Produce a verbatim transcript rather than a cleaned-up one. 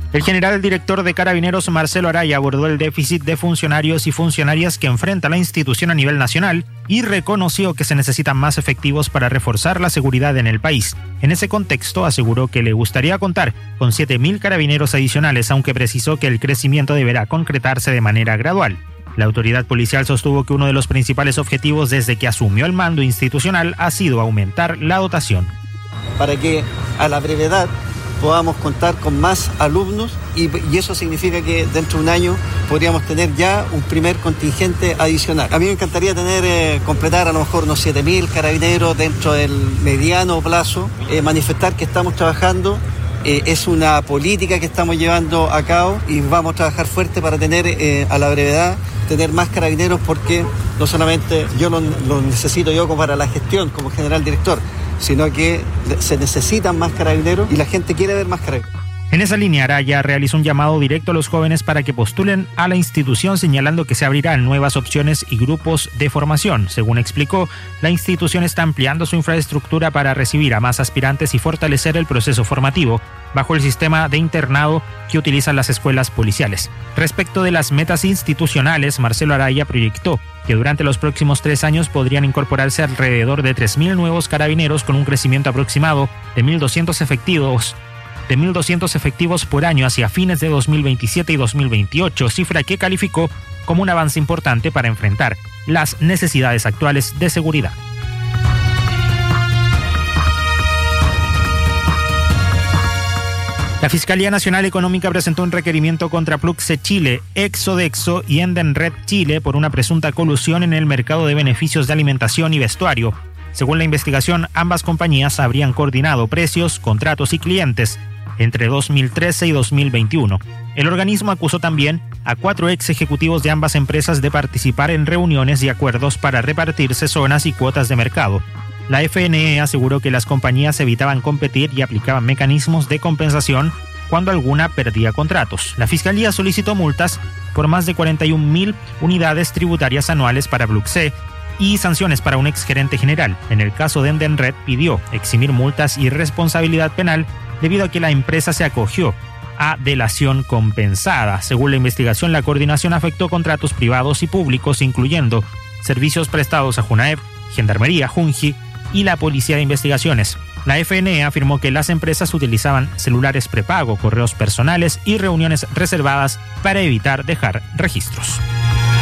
El general director de Carabineros, Marcelo Araya, abordó el déficit de funcionarios y funcionarias que enfrenta la institución a nivel nacional y reconoció que se necesitan más efectivos para reforzar la seguridad en el país. En ese contexto, aseguró que le gustaría contar con siete mil carabineros adicionales, aunque precisó que el crecimiento deberá concretarse de manera gradual. La autoridad policial sostuvo que uno de los principales objetivos desde que asumió el mando institucional ha sido aumentar la dotación. Para que a la brevedad podamos contar con más alumnos y, y eso significa que dentro de un año podríamos tener ya un primer contingente adicional. A mí me encantaría tener, eh, completar a lo mejor unos siete mil carabineros dentro del mediano plazo, eh, manifestar que estamos trabajando, eh, es una política que estamos llevando a cabo y vamos a trabajar fuerte para tener eh, a la brevedad, tener más carabineros porque no solamente yo lo, lo necesito yo como para la gestión como general director, sino que se necesitan más carabineros y la gente quiere ver más carabineros. En esa línea, Araya realizó un llamado directo a los jóvenes para que postulen a la institución, señalando que se abrirán nuevas opciones y grupos de formación. Según explicó, la institución está ampliando su infraestructura para recibir a más aspirantes y fortalecer el proceso formativo bajo el sistema de internado que utilizan las escuelas policiales. Respecto de las metas institucionales, Marcelo Araya proyectó que durante los próximos tres años podrían incorporarse alrededor de tres mil nuevos carabineros con un crecimiento aproximado de mil doscientos efectivos de mil doscientos efectivos por año hacia fines de dos mil veintisiete y dos mil veintiocho, cifra que calificó como un avance importante para enfrentar las necesidades actuales de seguridad. La Fiscalía Nacional Económica presentó un requerimiento contra Pluxe Chile, Exodexo y Endenred Chile por una presunta colusión en el mercado de beneficios de alimentación y vestuario. Según la investigación, ambas compañías habrían coordinado precios, contratos y clientes entre dos mil trece y dos mil veintiuno. El organismo acusó también a cuatro ex ejecutivos de ambas empresas de participar en reuniones y acuerdos para repartirse zonas y cuotas de mercado. La F N E aseguró que las compañías evitaban competir y aplicaban mecanismos de compensación cuando alguna perdía contratos. La Fiscalía solicitó multas por más de cuarenta y un mil unidades tributarias anuales para Pluxe y sanciones para un exgerente general. En el caso de Endenred, pidió eximir multas y responsabilidad penal debido a que la empresa se acogió a delación compensada. Según la investigación, la coordinación afectó contratos privados y públicos, incluyendo servicios prestados a Junaep, Gendarmería, Junji y la Policía de Investigaciones. La F N E afirmó que las empresas utilizaban celulares prepago, correos personales y reuniones reservadas para evitar dejar registros.